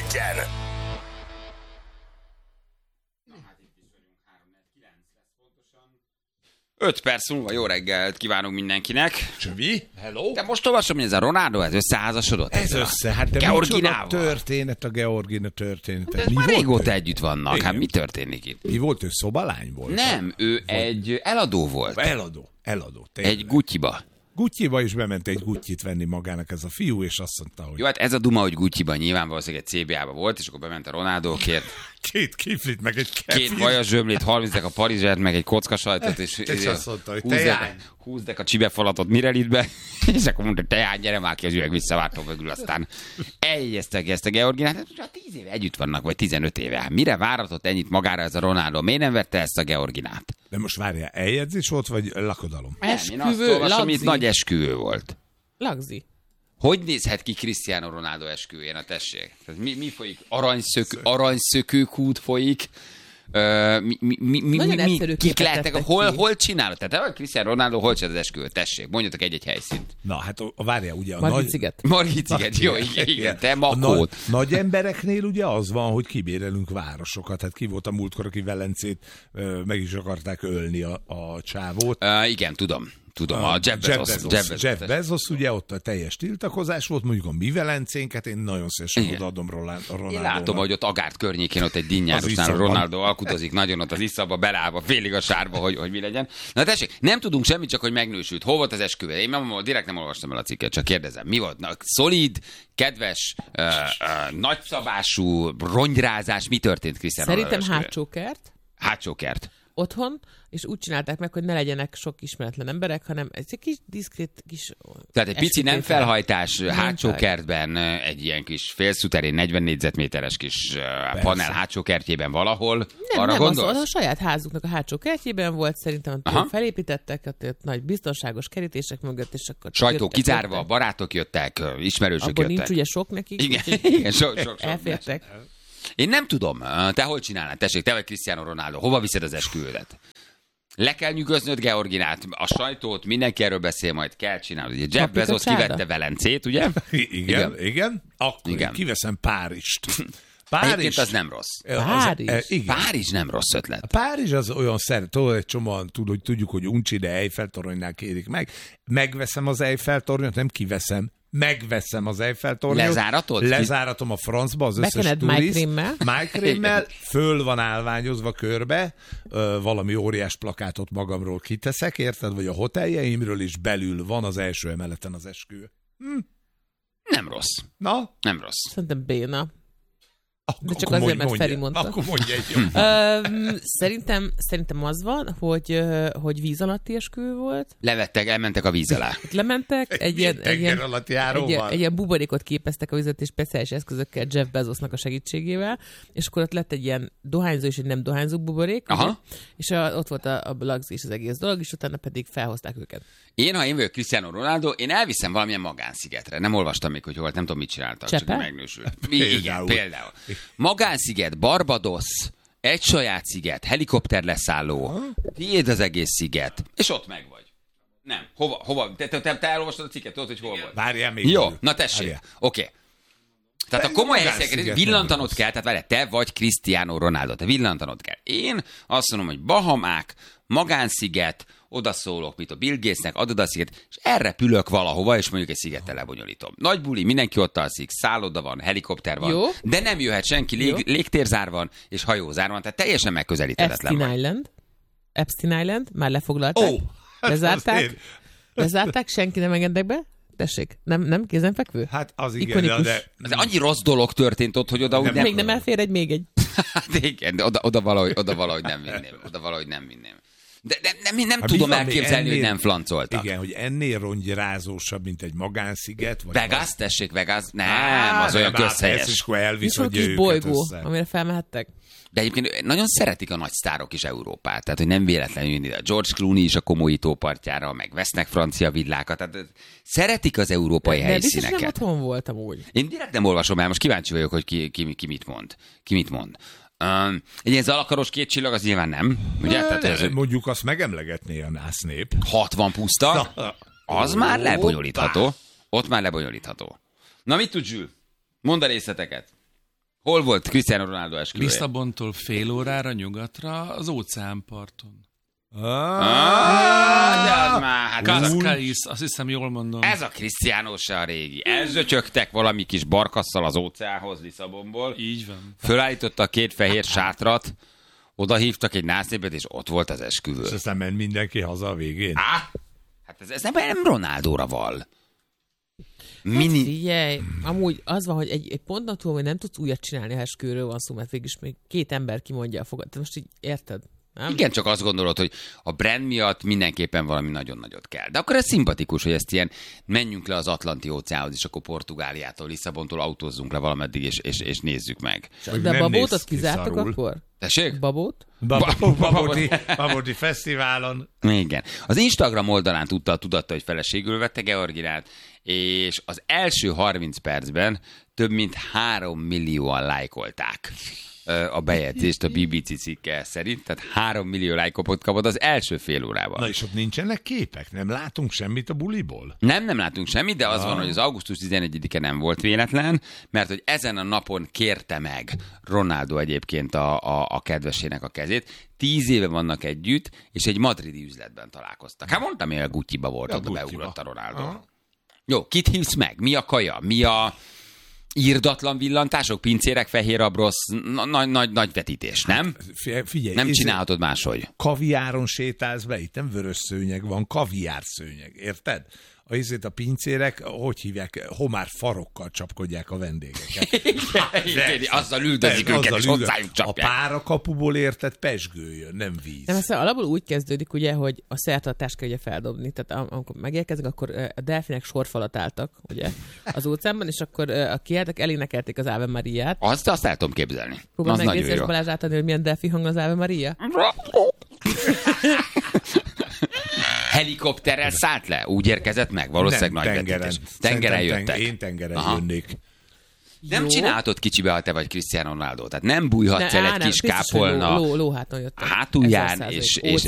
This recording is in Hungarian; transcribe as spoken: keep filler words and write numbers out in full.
egyen. öt perc múlva jó reggelt kívánunk mindenkinek. Csövi? Hello? De most olvasom, hogy ez a Ronaldo, ez összeházasodott. Ez össze, hát de Georginával. micsoda történet a Georgina története. De ez Mi már volt régóta ő? együtt vannak. Igen. Hát mi történik itt? Mi volt ő? Szobalány volt? Nem, ő egy eladó volt. Eladó. Eladó. Tényleg. Egy Gucci-ba. Gucci-ba is bement egy Gucci-t venni magának ez a fiú, és azt mondta, hogy Jó, hát ez a duma, hogy Gucci-ban nyilván valószínűleg egy cé bé á-ba volt, és akkor bement a Ronaldókért. két kiflit, meg egy kefir. Két vajas zsömlét, harmincek a parizsert, meg egy kockasajtot, és, És azt mondta, hogy húzdek, teány. húzdek a csibefalatot Mirelitbe, és akkor mondta, teány, gyere már ki az üveg, visszavártam mögül, aztán eljegyeztek ezt a Georginát. Hát tíz éve együtt vannak, vagy tizenöt éve. Hát mire váratott ennyit magára ez a Ronaldo? Miért nem vette ezt a Georginát? De most várjál, eljegyzés volt, vagy lakodalom? Nem, én azt Esküvő, olvasom, itt lagzi. nagy esküvő volt. Lagzi. Hogy nézhet ki Cristiano Ronaldo esküvőjén a tessék? Tehát mi, mi folyik? Aranyszökő, aranyszökőkút folyik. Ö, mi, mi, mi, mi, Nagyon mi, egyszerű kik képet lehetnek? tettek Hol, ki. hol csinálod? Tehát te Cristiano Ronaldo hol csinálod az esküvőt? Tessék, mondjatok egy-egy helyszínt. Na, hát a, a várjál, ugye a Margit nagy... sziget. Margit sziget, jó, igen, igen, te A Makót. nagy, nagy embereknél ugye az van, hogy kibérelünk városokat. Hát ki volt a múltkor, aki Velencét ö, meg is akarták ölni a, a csávót. Uh, igen, tudom. Tudom, a Jeff Bezos. Jeff Bezos, Jeff Bezos, ugye ott a teljes tiltakozás volt, mondjuk a mi Velencénket, én nagyon szívesen Igen. odaadom Ronaldónak. Én látom, hogy ott Agárt környékén ott egy dinnyárosnál Az iszapban. Ronaldo alkudozik nagyon ott az iszapba, belállva, félig a sárba, hogy, hogy mi legyen. Na tessék, nem tudunk semmit, csak hogy megnősült. Hol volt az esküvő? Én nem, direkt nem olvastam el a cikket, csak kérdezem. Mi volt? Na, szolid, kedves, uh, uh, nagyszabású rongyrázás, mi történt Cristiano Ronaldo Szerintem esküvőn? hátsó kert Hátsó kert. otthon, és úgy csinálták meg, hogy ne legyenek sok ismeretlen emberek, hanem egy kis diszkrét kis Tehát egy pici nem eskütétel. felhajtás, Nem hátsó fel. kertben, egy ilyen kis félszuterén, negyven négyzetméteres kis uh, panel hátsó kertjében valahol. Nem, Arra nem, az, gondolsz? az a saját házuknak a hátsó kertjében volt, szerintem Aha. felépítettek, ott, ott nagy biztonságos kerítések mögött, és akkor Sajtó jöttek, kizárva, jöttek. barátok jöttek, ismerősök Abból jöttek. nincs ugye sok nekik, Igen, úgyhogy igen, sok, sok, sok. elfértek. Én nem tudom, te hogy csinálnád? Tessék, te vagy Cristiano Ronaldo, hova viszed az esküvődet? Le kell nyugoznod Georginát, a sajtót, mindenki erről beszél, majd kell csinálni. Ugye Jeff Papika Bezos csárda? kivette Velencét, ugye? Igen, igen. igen. Akkor Igen. igen. kiveszem Párizst. Egyébként az nem rossz. Párizs? Az, e, igen. Párizs nem rossz ötlet. Párizs az olyan szeret, tudod, egy csomóan tud, hogy tudjuk, hogy uncsi, de Eiffel-toronynál kérik meg. Megveszem az Eiffel-tornyot, nem kiveszem. Megveszem az Eiffel-tornyot. Lezáratod? Lezáratom a francba az összes Bekened turiszt. májkrémmel. Májkrémmel, föl van állványozva körbe, ö, valami óriás plakátot magamról kiteszek, érted? Vagy a hoteljeimről is belül van az első emeleten az esküvő. Nem rossz. Na? Nem rossz. Szerintem béna. Akkor, De csak akkor azért, mondj- mert Feri mondja. mondta. Akkor mondja egy jó. Öm, szerintem, szerintem az van, hogy, ö, hogy víz alatti esküvő volt. Levettek, elmentek a víz alá. Ott lementek, egy ilyen, egy tenger ilyen, alatt egy, ilyen, járóval. egy ilyen buborékot képeztek a vizet, és speciális eszközökkel Jeff Bezosnak a segítségével, és akkor ott lett egy ilyen dohányzó és egy nem dohányzó buborék, Aha. ugye? És a, ott volt a, a lagzi és az egész dolog, és utána pedig felhozták őket. Én, ha én vagyok Cristiano Ronaldo, én elviszem valamilyen magánszigetre. Nem olvastam még, hogy hol, nem tudom, mit csináltak, Csepe? csak megnősült. Igen, Például. például. Magánsziget, Barbados, egy saját sziget, helikopter leszálló, tiéd az egész sziget, és ott meg vagy. Nem, hova, hova, te, te, te, te elolvastad a cikket, tudod, hogy hol volt. Várjál még. Jó, elő. na tessék, Várjál. oké. Okay. Tehát a Ez komoly magánsziget helyszíneket nem villantanod rossz. kell, tehát várjál, te vagy Cristiano Ronaldo, te villantanod kell. Én azt mondom, hogy Bahamák, magánsziget, odaszólok, mit a Bill Gatesnek, adod a sziget, és elrepülök valahova, és mondjuk egy szigettel lebonyolítom. Nagy buli, mindenki ott alszik, szálloda van, helikopter van, Jó. de nem jöhet senki, lég, légtérzár van, és hajózár van, tehát teljesen megközelíthetetlen Epstein van. Island. Epstein Island, már lefoglalták. Ó, hát Lezárták? azért. Lezárták, senki nem engednek be? Tessék, nem, nem kézenfekvő? Hát az igen, de, Ikonikus. de Ez annyi rossz dolog történt ott, hogy oda úgy Nem, nem... Még nem elfér egy, még egy. Hát igen, de oda, oda, valahogy, oda valahogy nem vinném. Oda valahogy nem vinném. De, de nem, nem Hát tudom mi van még elképzelni, hogy ennél- nem flancoltak. igen, hogy ennél rongyrázósabb, mint egy magánsziget. Vagy Vegas, tessék, Vegas. Nem, Á, az olyan nem, hát közhelyes. Ez is, akkor Nincs elviszodja kis őket bolygó, össze. amire felmehettek. De egyébként nagyon szeretik a nagy sztárok is Európát. Tehát, hogy nem véletlenül jönni. A George Clooney is a komoly tópartjára, meg vesznek francia villákat. Tehát szeretik az európai De biztos nem helyszíneket. otthon voltam úgy. Én direkt nem olvasom el, most kíváncsi vagyok, hogy ki, ki, ki mit mond. Ki mit mond. Um, egy ilyen zalakaros két csillag, az nyilván nem. Ugye? Tehát ez Ne, mondjuk azt megemlegetné a nász nép. hatvan puszta, az már lebonyolítható. Ott már lebonyolítható. Na mit tud Zsül? Mondd a részleteket. Hol volt Cristiano Ronaldo esküvője? Lisszabontól fél órára nyugatra az óceánparton. Ah, de az már, hát az a, Cascais, azt hiszem jól mondom. ez a Cristiano se a régi. Elzötyögtek valami kis barkasszal az óceánhoz Lisszabonból. Így van. Fölállította a két fehér sátrat, oda hívtak egy násznépet, és ott volt az esküvő. És aztán ment mindenki haza a végén. Á, hát ez, ez nem, nem Ronaldóra val. Mini... Hát figyelj, amúgy az van, hogy egy, egy ponton túl, hogy nem tudsz újat csinálni, ha esküvőről van szó, mert végülis még két ember kimondja a fogat. Most így érted? Nem? Igen, csak azt gondolod, hogy a brand miatt mindenképpen valami nagyon nagyot kell. De akkor ez szimpatikus, hogy ezt ilyen menjünk le az Atlanti óceánhoz, és akkor Portugáliától, Lisszabontól autózzunk le valameddig, és, és, és nézzük meg. De a babótot kizártak akkor? Tessék? Babót? Baboti, Baboti Fesztiválon. Igen. Az Instagram oldalán tudta, tudatta, hogy feleségül vette Georginát, és az első harminc percben több mint három millióan lájkolták a bejegyzést a bé bé cé cikke szerint, tehát három millió lájkot kapott az első fél órában. Na és ott nincsenek képek? Nem látunk semmit a buliból? Nem, nem látunk semmit, de az Ah. van, hogy az augusztus tizenegyedike nem volt véletlen, mert hogy ezen a napon kérte meg Ronaldo egyébként a, a, a kedvesének a kezét. Tíz éve vannak együtt, és egy madridi üzletben találkoztak. Hát mondtam, hogy a Gucci-ba volt, A oda Gucci-ba. beugrott a Ronaldo. Aha. Jó, kit hívsz meg? Mi a kaja? Mi a írdatlan villantások, pincérek, fehér abrosz, nagy, nagy, nagy vetítés, nem? Figyelj, Nem ez- csinálhatod máshogy. Kaviáron sétálsz be, itt nem vörös szőnyeg van, kaviár szőnyeg, érted? A izét a pincérek, hogy hívják, homár farokkal csapkodják a vendégeket. Igen, azzal üldözik Persze, őket, azzal és üldözik. hozzájuk A csapják. párakapuból érted pesgő jön, nem víz. Nem, ez alapból úgy kezdődik, ugye, hogy a szertartást kell ugye feldobni. Tehát am- amikor megérkezik, akkor ö, a delfinek sorfalat álltak, ugye, az óceánban, és akkor ö, a kiálltak, elénekelték az Ave Mariát. Azt, azt el tudom képzelni. Próbál Az meg nagyon Részes jó. Balázs átadni, hogy milyen delfi hang az Ave Maria? Helikopterrel szállt le? Úgy érkezett meg? Valószínűleg Nem, nagy tengeren. vetítés. Tengeren Szerintem jöttek. ten- Én tengeren Aha. jönnék. Nem Jó. csinálhatod kicsibe, ha te vagy Cristiano Ronaldo. Tehát nem bújhatsz Ne, el á, egy nem, kis biztos, hogy kápolna ló, ló, lóháton jöttek. hátulján, Ezer százalék. és, és, és